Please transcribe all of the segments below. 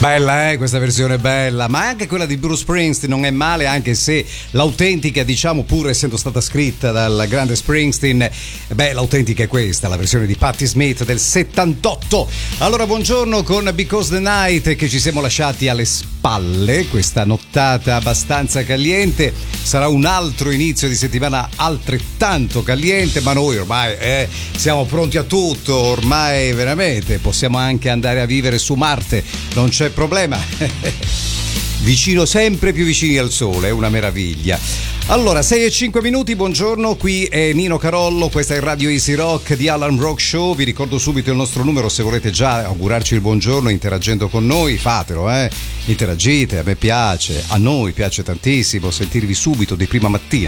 Bella, questa versione è bella, ma anche quella di Bruce Springsteen non è male, anche se l'autentica, diciamo, pur essendo stata scritta dal grande Springsteen, l'autentica è questa, la versione di Patti Smith del 78. Allora, buongiorno con Because the Night, che ci siamo lasciati alle spalle, questa nottata abbastanza caliente. Sarà un altro inizio di settimana altrettanto caliente, ma noi ormai siamo pronti a tutto, ormai veramente possiamo anche andare a vivere su Marte, non c'è problema. Vicino, sempre più vicini al sole, è una meraviglia. Allora, 6:05, buongiorno, qui è Nino Carollo, questa è Radio Easy Rock di Alan Rock Show. Vi ricordo subito il nostro numero, se volete già augurarci il buongiorno interagendo con noi, fatelo, interagite, a me piace, a noi piace tantissimo sentirvi subito di prima mattina.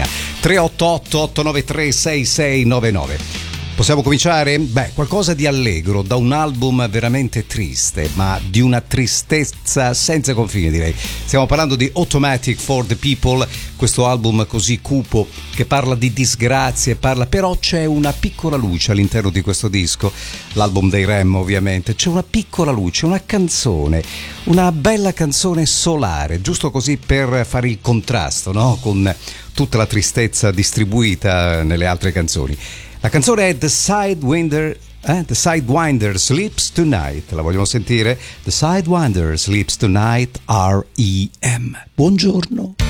388-893-6699. Possiamo cominciare? Qualcosa di allegro, da un album veramente triste, ma di una tristezza senza confine, direi. Stiamo parlando di Automatic for the People, questo album così cupo che parla di disgrazie, però c'è una piccola luce all'interno di questo disco, l'album dei Rem ovviamente, c'è una piccola luce, una canzone, una bella canzone solare, giusto così per fare il contrasto, no? Con tutta la tristezza distribuita nelle altre canzoni. La canzone è The Sidewinder Sleeps Tonight. La vogliamo sentire? The Sidewinder Sleeps Tonight, R.E.M. Buongiorno.